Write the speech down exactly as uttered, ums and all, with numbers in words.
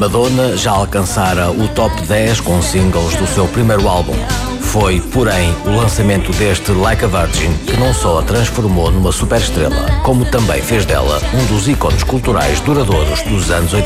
Madonna já alcançara o top dez com singles do seu primeiro álbum. Foi, porém, o lançamento deste Like a Virgin que não só a transformou numa superestrela, como também fez dela um dos ícones culturais duradouros dos anos oitenta.